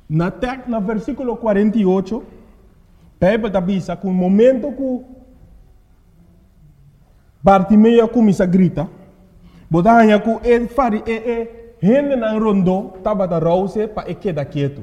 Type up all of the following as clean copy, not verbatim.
Na versículo 48, Bíblia avisa que no momento que Bartimeu começa a gritar, botava que ele fari gente na rondo estava da rouse para quedar quieto.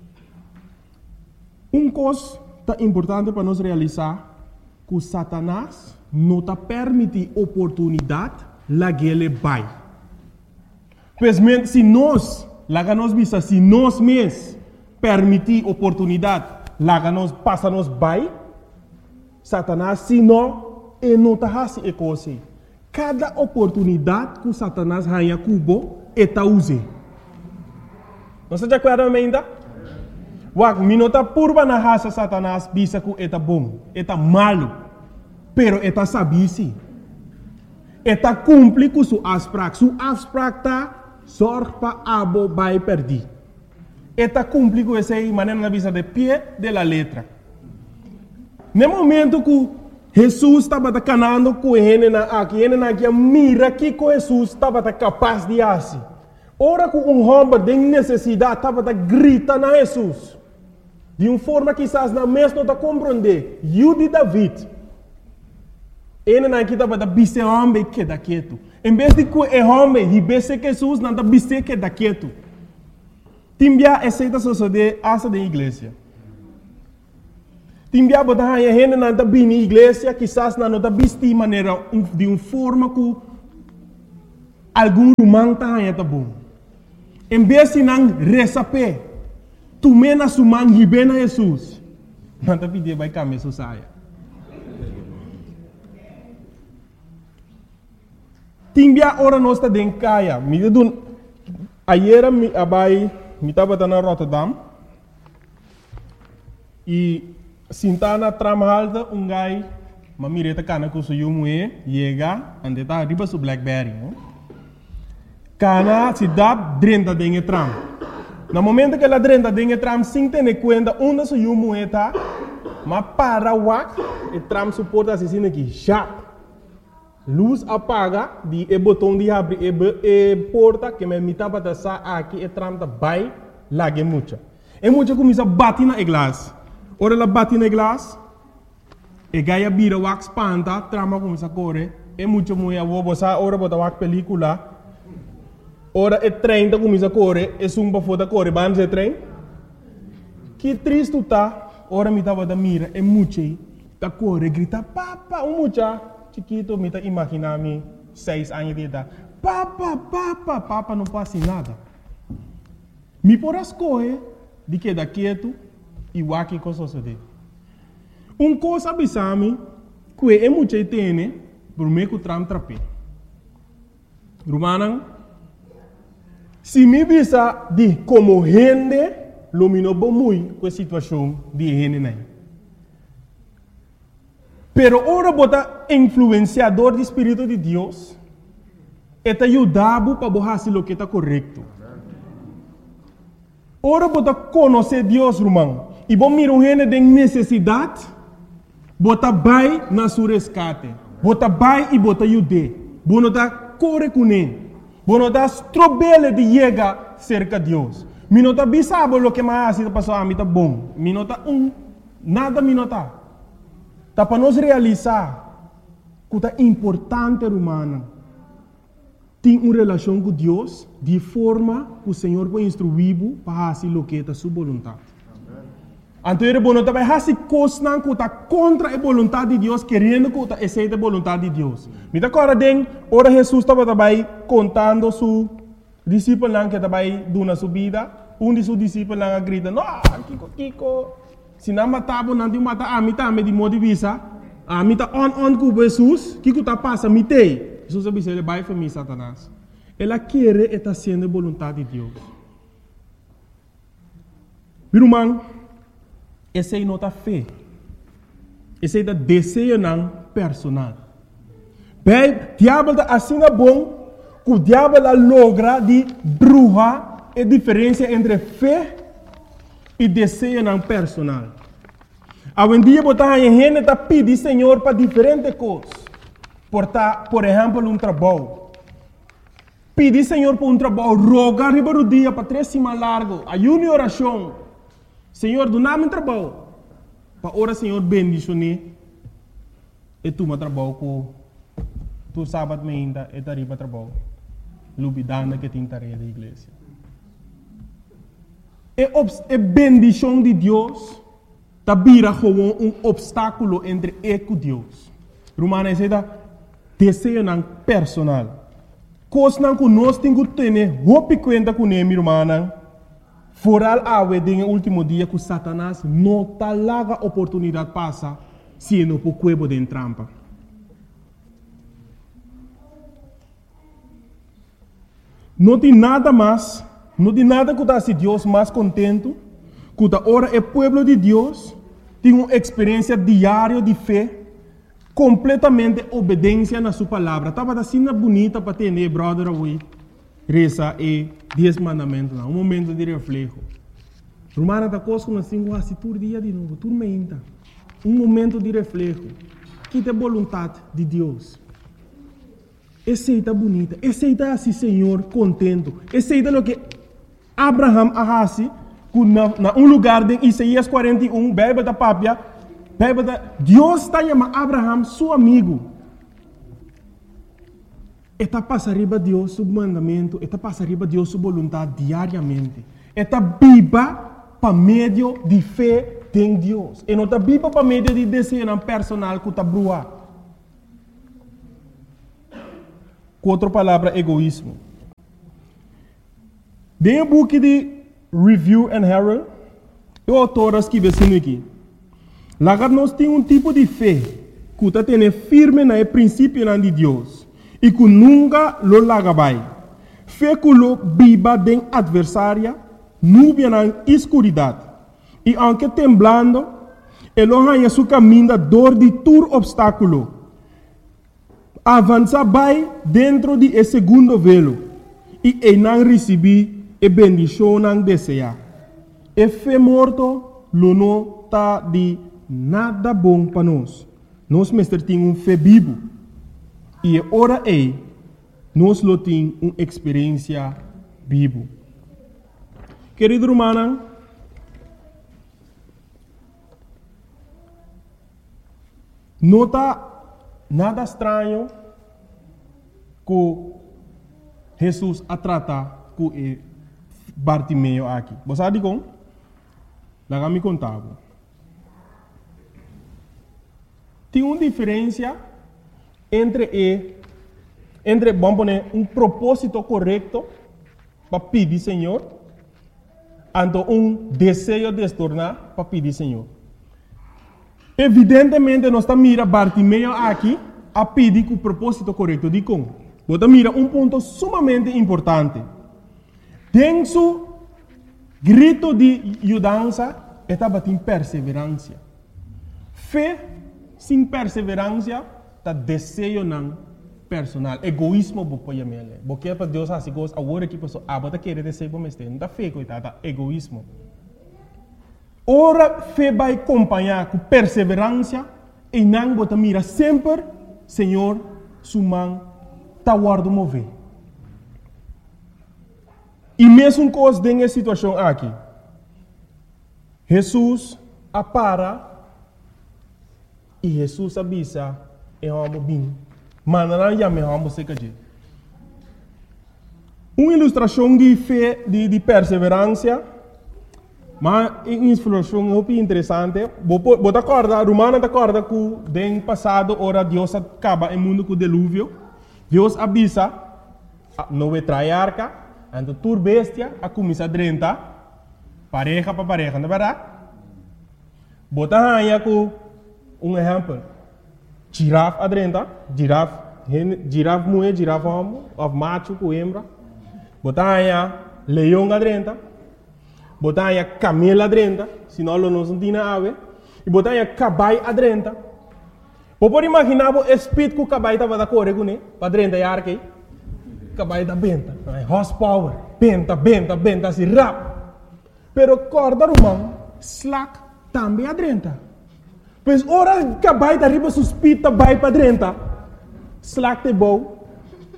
Coisa importante para nós realizar que Satanás não está permite oportunidade lá que ele vai. Pois se nós, se nós mesmos permitir oportunidade lá que nós passa nós vai, Satanás se não está fazendo coisa. Cada oportunidade que Satanás ganha cubo está usando. Não se acorda ainda? Wag minota purba na raça Satanás bisa que está bom, está malo, pero está sabisi. Está cumpre com sua asprak. Sua asprak tá sorge para abo vai perder. Está cumpre com essa maneira na visa de pé de la letra. No momento que Jesus estava canando com ele aqui, mira que Jesus estava capaz de fazer. Ora que homem de necessidade estava gritando a Jesus. De uma forma que quizás na mesma não está compreender. Eu de David. Ele não estava da bise homem que da quieto. Em vez de que o homem ribesse Jesus, não está bise que da quieto. Timbia aceita suceder asa da igreja. Timbia botar a gente não está bem na igreja, quizás não está bise de maneira de uma forma que algum humano está bom. Em vez de não receber tu mena sumang hibena Jesus. Manta pedir vai caminhar saia. Timbia ora nós está dentro caia. Ayer me estava na Rotterdam e sintana tramalda gai mamireta cana com seu moe chega ande tá riba su Blackberry. Cana se dá drenta dentro tram. No momento que ela drenta dentro tram, sem ter conta onde se o moeda, mas para o e tram suporta assim aqui, já. Luz apaga, de botão de abrir e porta que me mitava da sa aqui e tram da vai lá que muita. E muita começa a bater na glass. Ora ela bate na glass, e gaia bira wax panta, trama começa a correr, e muita mulher vou botar ora botar wax película. Ora é trem da começa a correr, é sumba foda correr, vamos é trem. Que triste tá, ora me tava da mira, é muito tá correr, grita papa, mucha chiquito me tá imaginar-me 6 anos de idade. Papa não passa nada. Me por as correr, de que da quieto e o aqui com suceder. Coisa abisame que é muito tem, por meio que o tram trape. Romana se me bisa de como gente, lumino muito com a situação de gente nem. Pero ora bota influenciador do Espírito de Deus, eta ajudado para fazer o que está correto. Ora bota conhecer Deus, irmão, e bom mira gente de necessidade, bota vai na sua resgate, bota vai e bota ajude, bota tá corre com ele. Bueno, das trobele de llegar cerca de Deus. Minota bisabo lo que mais está passando a mim tá bom. Minota nada minota. Tá para nós realizar que tá importante humana. Tem uma relação com Deus de forma que o Senhor vai instruir para fazer o que é sua vontade. Então ele não vai fazer coisas que está contra a vontade de Deus, querendo que está aceita a vontade de Deus. Me dá agora ora Jesus estava também contando su discípulo que estava dando sua vida. De seus discípulos grita, não, Kiko, se não matava, não te mata, a mim também de modo de vista, a mim está on com Jesus, Kiko está passa, me tem. Jesus disse, ele vai para mim, Satanás. Ela quer estar sendo a vontade de Deus. Meu irmão, essa é nota fé. Esse é o desejo personal. Bem, o diabo está assim bom, que o diabo logra de bruxa a diferença entre fé e desejo personal. Hoje em dia, a gente está pedindo Senhor para diferentes coisas. Por exemplo, trabalho. Pedir Senhor por trabalho, rogar riba do dia para 3 semanas largo, ayuno e oração. Senhor, do nada trabalho. Para ora, Senhor, bendicionar. E tu me trabalho com tu sábado ainda e tarifa trabalho. Lubidana que tem tarefa da igreja. É bendição de Deus. Tabira gewoon obstáculo entre eu e Deus. Romana é desejo personal. Coisa que nós temos que ter, roupa conta com ele, romana. Foral awe den último dia que Satanás não tá larga oportunidade passa se não por cuebo de trampa. Não tem nada mais, não tem nada que tá se Deus mais contento, que tá ora é povo de Deus, tem uma experiência diária de fé, completamente obediência na sua palavra. Tava assim bonita para ter, brother, away. Reza e 10 mandamentos, um momento de reflexo. Romana da coisa como assim, quase todo dia de novo, tudo menta. Um momento de reflexo. Que é a vontade de Deus. Aceita bonita, aceita assim, Senhor, contento. Aceita o que Abraham arrasi, na lugar de Isaías 41, Bíblia da Pápia, Deus está chamando Abraham, seu amigo. Eta passa arriba Deus seu mandamento, eta passa arriba Deus sua vontade diariamente. Eta viva para meio de fé em Deus. E não está viva para meio de desejo personal que está brua. Com outra palavra, egoísmo. Dentro do book de Review and Herald, o autor escreve assim aqui. Lá nós temos tipo de fé que está tendo firme no princípio de Deus. E que nunca lo lagabai. Fé que lo viva den adversária, nubia na escuridade. E aunque temblando, ele arranha seu caminho da dor de todo obstáculo. Avança vai dentro de esse segundo velo. E ele não recebe a bendição não deseja. E fé morto, lo não está de nada bom para nós. Nós mestre temos fé vivo. E ora nós lo temos uma experiência viva. Querido romana, não está nada estranho que Jesus a tratar com Bartimeu aqui. Você sabe como? Lá me contava. Tem uma diferença entre vamos poner propósito correto para pedir Senhor, e desejo de se tornar para pedir Senhor. Evidentemente, nós estamos mirando Bartimeu aqui a pedir com o propósito correto. De como? Você mira ponto sumamente importante. Tem seu grito de ajudança, estava em perseverança. Fé sem perseverança, está desejo não personal. Egoísmo, porque para Deus assim gosta, agora que pessoa, bota querer desejo para mim, não está fé, coitada, egoísmo. Ora, fé vai acompanhar com perseverança e não bota mira sempre, Senhor, sua mão está guardando mover. E mesmo coisa nessa situação aqui, Jesus apara e Jesus avisa e vamos bem. Mas não já me vamos ser que uma ilustração de fé, de perseverança, mas uma ilustração muito interessante. Você acorda, Romana acorda que no passado, ora Deus acaba o mundo com o dilúvio. Deus avisa, não vai trair arca, então tur bestia, a começar a drentar, pareja para pareja, não é verdade? Você aí com exemplo. Girafa adrenta, girafa mulher, girafa homem, of macho com hembra. Botanha leão adrenta, botanha camelo adrenta, senão não tem ave. E botanha cabai adrenta. Pode imaginar o espírito que o cabai estava da corre com ele, para adrenta e arque. Cabai da benta, horsepower, benta, assim rap. Pero corda romano, slack também adrenta. Pois ora cabai da riba suspita vai para dentro. Slack de bom.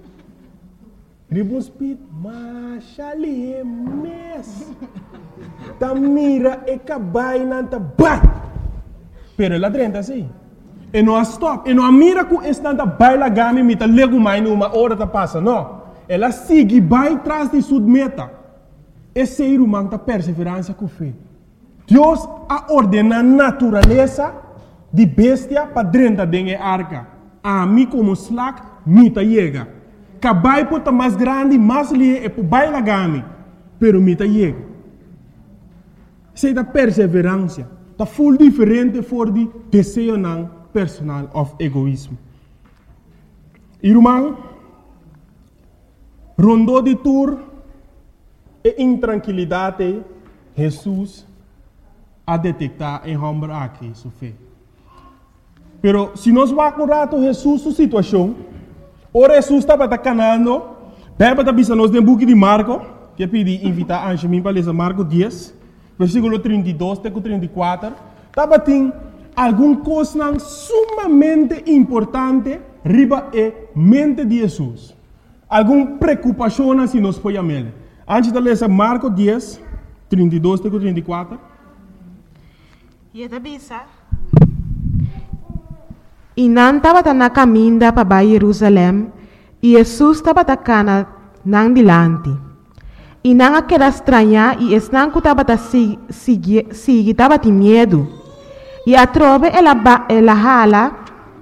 Riba speed, mas ali é mes. ta mira e cabai nanta bai. Pero ela drenta assim. E não stop. E não mira que estanta baila gami mita lego mais numa hora ta passa. Não. Ela sigue vai tras de sua meta. Esse ser humano ta perseverança com fé. Deus a ordena a natureza de bestia para drenta dengue arca. A mim como slack mita chega. Cabai pota mais grande, mais lie e po baila gami. Pero mita chega. Sei da perseverança. Ta full diferente for de desejo não personal of egoísmo. Irmão, rondou de tour e intranquilidade, Jesus a detectar em homem aqui sua fé. Pero se nós vamos um rato Jesus sua situação, ora Jesus estava canando, beba da bisa nós no book de Marco, que eu pedi invitar a Anjemim para ler Marco 10, versículo 32 até 34, estava tem algum coisa sumamente importante riba e mente de Jesus. Alguma preocupação se nós podemos ler. Antes de ler Marco 10, 32 até 34. E da bisa. E não estava na caminho para Jerusalém, e Jesus estava na dilante. E não aquela estranha, e não que estava estava de medo. E a trove ela hala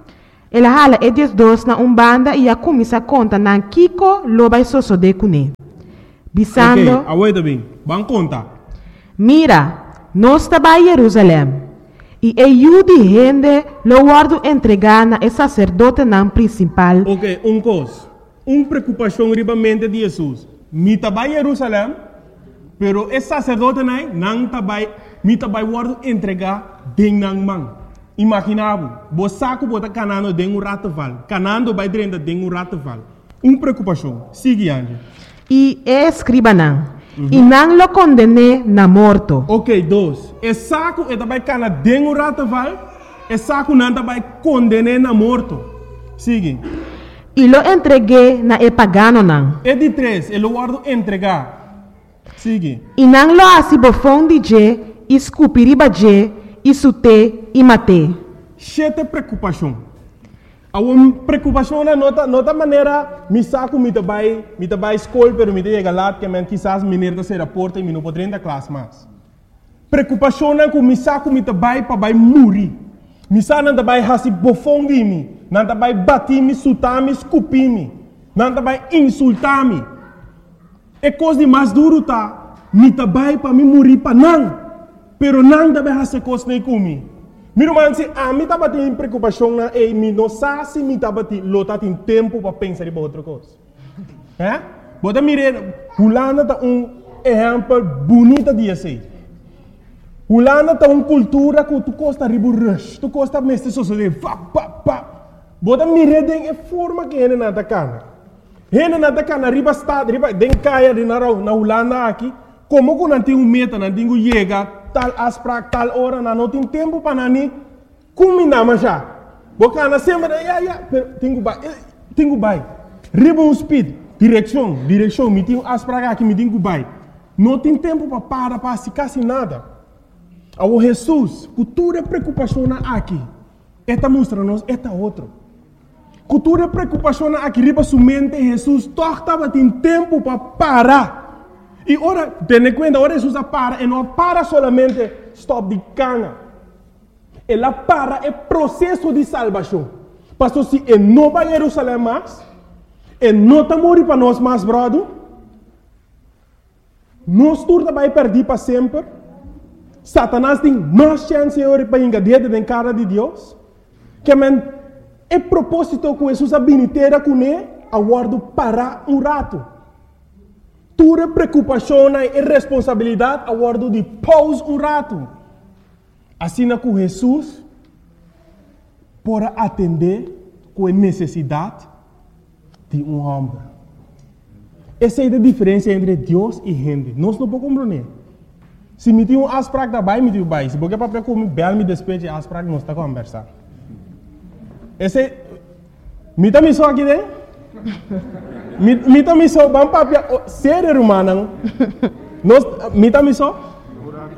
e diz dois na banda e a começa a contar na Kiko lo vai de cune. Bisando. Ok, aguenta bem. Vamos contar. Mira, nós estamos em Jerusalém. E eu de gente lo guardo entregar na sacerdote não principal. Ok, coisa. Preocupação riba mente de Jesus. Mi tabai Jerusalém, pero esse sacerdote não tabai, mi tabai guardo entregar ding nang mang. Imaginavo, bo saco bota canando ding rataval, canando vai drenda ding rataval. Preocupação. Sigue ande. E escriba não. E não lo condene na morto. Ok, dois. E saco e tabai cana ding rataval, e saco não tabai condene na morto. Sigue. E lo entreguei na pagano não. E de três, ele guardo entregar. Sigue. E não lo assim bofão de je, escupiriba je, isute e mate. Chete preocupação. A uma preocupação na nota maneira, me saco me tabai escola, pero me chega lá que men quizás menino da ser porta e me não poderia da classe mais. Preocupação na com me saco me tabai para vai morrer. Me saco não tabai hasi bofão de mim. Não tabai bater-me, sutar-me, escupir-me. Não tabai insultar-me. É coisa de mais duro tá. Me tabai para me morrer para não. Pero não tabai hasi coisa nem comigo. Meu irmão, se a mim estava tendo preocupação na e me não sabe se me estava tendo tem tempo para pensar em outra coisa. É? Bota mirar, Holanda tá exemplo bonito de assim. Holanda tá cultura que tu costa ribu rush, tu costa mestre sociedade, Bota mirar de forma que ele não tá cana. Ele não tá cana riba estado, riba den caia de na Holanda aqui, como que não tem meta, não tem chega tal asprak tal hora não tem tempo para nani combina já bocana sempre tenho bai ribbon speed direção me tenho asprak aqui me tenho bai não tem tempo para se quase nada ao Jesus cultura preocupação aqui esta mostra-nos esta outro cultura preocupação aqui riba sua mente Jesus estava tem tempo para parar. E ora, tenha conta, ora Jesus para, e não para solamente stop de cana. Ela para é processo de salvação. Pastor, se ele não vai a Jerusalém mais, ele não está morrendo para nós mais, brother, nós todos vai perder para sempre. Satanás tem mais chance para engadir na cara de Deus. Que é propósito que Jesus habilitera com ele, aguardo para rato. Tua preocupação e responsabilidade a guardo de pause rato. Assim que Jesus para atender com a necessidade de homem. Essa é a diferença entre Deus e gente. Nós não podemos compreender. Se me tem asprak da bai, me tem bai. Se porque para comer bel me despeje asprak nós está conversar. Esse me tá me só aqui dentro. Mita miso bang papia ser rumah nang nos mita miso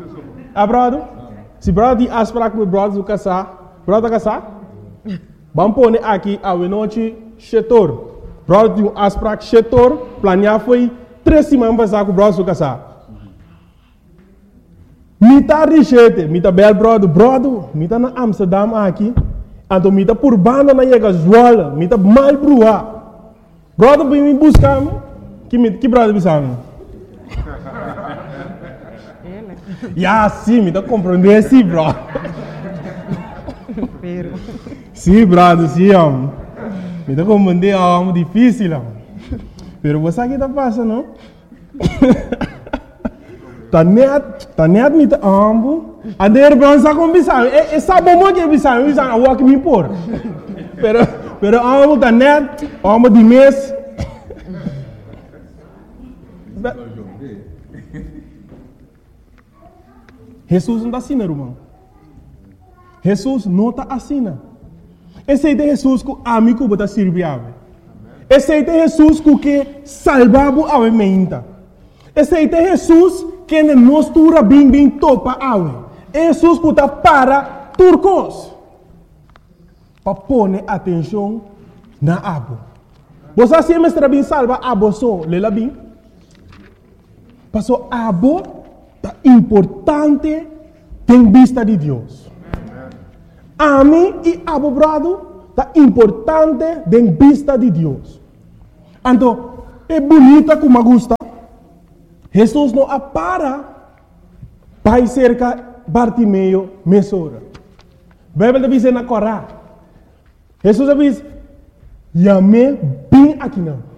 brother? Se brother tem afspraak met brother do casar, brother casar? Vamos pôr aqui a noite setor. Brother tem afspraak setor, planear foi 3 semanas passar com o brother do casar. Mita richete, mita bel brother, mita na Amsterdam aqui, então mita por banda na chega Zwolle, mita mal brua. Brother vem me buscar, que brother bisang? Ya, sim, mita compreender sim, bro. Sim, brother, sim, mita compreender é difícil, pero você aqui tá passando, não? Tá net met de ambo. A de heer sa com bisang. Essa bomba que bisang a walk me por. Pero ambo tá net, ambo de mês. Jesus não está assim, irmão. Jesus não está assim. Esse é Jesus que amigo bota servir. Esse é Jesus que salvava a mente. Esse é Jesus que nos tura bem topa awe. Jesus que está para turcos. Para pôr atenção na abo. Você sempre está bem salva abo só, lela bem. Passou abo é importante em vista de Deus. A mim e abo brado é importante em vista de Deus. Então, é bonita como gusta. Jesus não apara para cerca Bartimeu mesora. Bíblia diz na Corá. Jesus diz, "Yame bem aqui não."